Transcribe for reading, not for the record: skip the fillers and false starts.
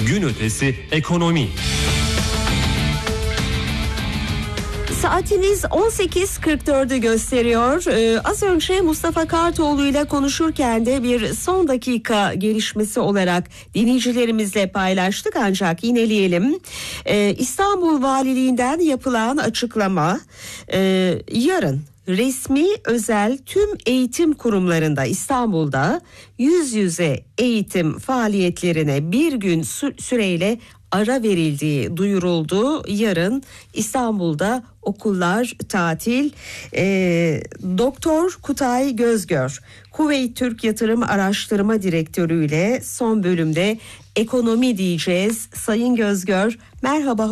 Gün ötesi ekonomi. Saatimiz 18.44'ü gösteriyor. Az önce Mustafa Kartoğlu ile konuşurken de bir son dakika gelişmesi olarak dinleyicilerimizle paylaştık, ancak yineleyelim. İstanbul Valiliğinden yapılan açıklama, yarın resmi özel tüm eğitim kurumlarında İstanbul'da yüz yüze eğitim faaliyetlerine bir gün süreyle ara verildiği duyuruldu. Yarın İstanbul'da okullar tatil. Doktor Kutay Gözgör, Kuveyt Türk Yatırım Araştırma Direktörü ile son bölümde ekonomi diyeceğiz. Sayın Gözgör, merhaba.